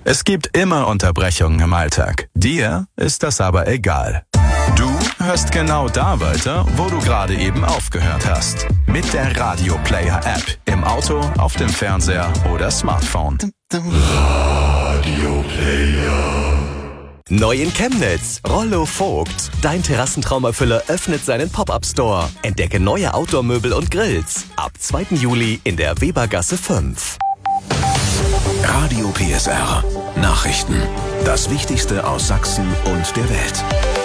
Es gibt immer Unterbrechungen im Alltag. Dir ist das aber egal. Du hörst genau da weiter, wo du gerade eben aufgehört hast. Mit der Radio Player App. Im Auto, auf dem Fernseher oder Smartphone. Radio Player. Neu in Chemnitz, Rollo Vogt. Dein Terrassentraumerfüller öffnet seinen Pop-Up-Store. Entdecke neue Outdoor-Möbel und Grills. Ab 2. Juli in der Webergasse 5. Radio PSR. Nachrichten. Das Wichtigste aus Sachsen und der Welt.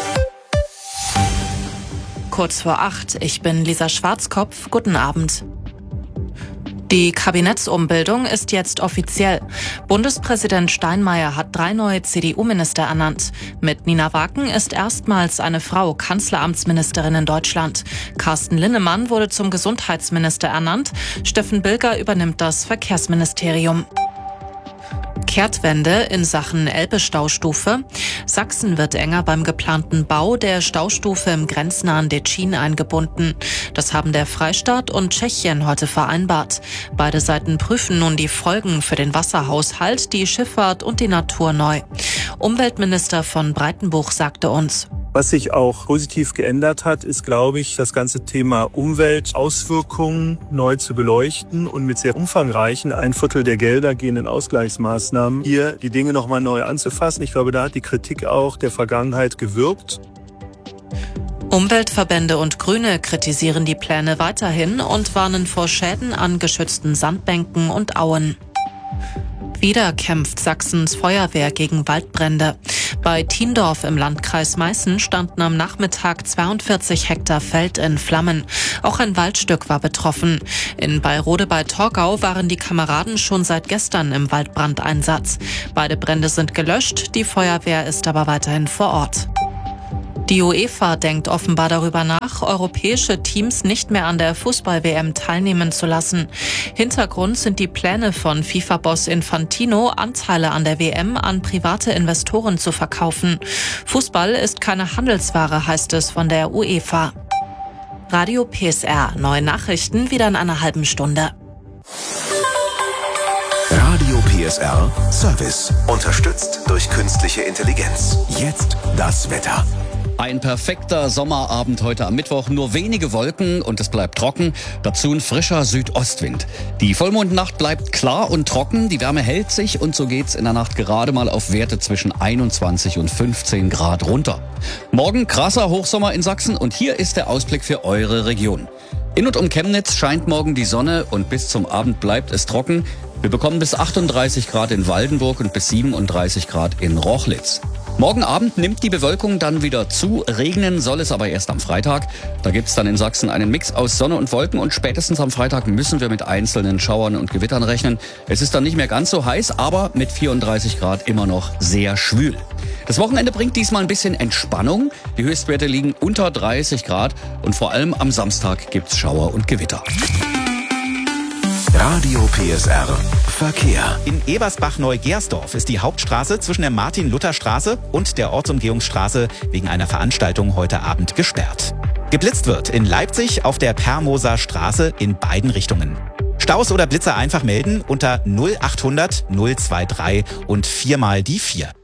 Kurz vor 8, ich bin Lisa Schwarzkopf. Guten Abend. Die Kabinettsumbildung ist jetzt offiziell. Bundespräsident Steinmeier hat 3 neue CDU-Minister ernannt. Mit Nina Waken ist erstmals eine Frau Kanzleramtsministerin in Deutschland. Carsten Linnemann wurde zum Gesundheitsminister ernannt. Steffen Bilger übernimmt das Verkehrsministerium. Kehrtwende in Sachen Elbe-Staustufe. Sachsen wird enger beim geplanten Bau der Staustufe im grenznahen Detschin eingebunden. Das haben der Freistaat und Tschechien heute vereinbart. Beide Seiten prüfen nun die Folgen für den Wasserhaushalt, die Schifffahrt und die Natur neu. Umweltminister von Breitenbuch sagte uns: Was sich auch positiv geändert hat, ist, glaube ich, das ganze Thema Umweltauswirkungen neu zu beleuchten und mit sehr umfangreichen 1/4 der Gelder gehenden Ausgleichsmaßnahmen hier die Dinge nochmal neu anzufassen. Ich glaube, da hat die Kritik auch der Vergangenheit gewirkt. Umweltverbände und Grüne kritisieren die Pläne weiterhin und warnen vor Schäden an geschützten Sandbänken und Auen. Wieder kämpft Sachsens Feuerwehr gegen Waldbrände. Bei Thiendorf im Landkreis Meißen standen am Nachmittag 42 Hektar Feld in Flammen. Auch ein Waldstück war betroffen. In Beirode bei Torgau waren die Kameraden schon seit gestern im Waldbrandeinsatz. Beide Brände sind gelöscht, die Feuerwehr ist aber weiterhin vor Ort. Die UEFA denkt offenbar darüber nach, europäische Teams nicht mehr an der Fußball-WM teilnehmen zu lassen. Hintergrund sind die Pläne von FIFA-Boss Infantino, Anteile an der WM an private Investoren zu verkaufen. Fußball ist keine Handelsware, heißt es von der UEFA. Radio PSR, neue Nachrichten wieder in einer halben Stunde. Radio PSR Service. Unterstützt durch künstliche Intelligenz. Jetzt das Wetter. Ein perfekter Sommerabend heute am Mittwoch, nur wenige Wolken und es bleibt trocken, dazu ein frischer Südostwind. Die Vollmondnacht bleibt klar und trocken, die Wärme hält sich und so geht's in der Nacht gerade mal auf Werte zwischen 21 und 15 Grad runter. Morgen krasser Hochsommer in Sachsen und hier ist der Ausblick für eure Region. In und um Chemnitz scheint morgen die Sonne und bis zum Abend bleibt es trocken. Wir bekommen bis 38 Grad in Waldenburg und bis 37 Grad in Rochlitz. Morgen Abend nimmt die Bewölkung dann wieder zu. Regnen soll es aber erst am Freitag. Da gibt's dann in Sachsen einen Mix aus Sonne und Wolken und spätestens am Freitag müssen wir mit einzelnen Schauern und Gewittern rechnen. Es ist dann nicht mehr ganz so heiß, aber mit 34 Grad immer noch sehr schwül. Das Wochenende bringt diesmal ein bisschen Entspannung. Die Höchstwerte liegen unter 30 Grad und vor allem am Samstag gibt's Schauer und Gewitter. Radio PSR Verkehr. In Ebersbach-Neugersdorf ist die Hauptstraße zwischen der Martin-Luther-Straße und der Ortsumgehungsstraße wegen einer Veranstaltung heute Abend gesperrt. Geblitzt wird in Leipzig auf der Permoser Straße in beiden Richtungen. Staus oder Blitzer einfach melden unter 0800 023 und 4 mal die 4.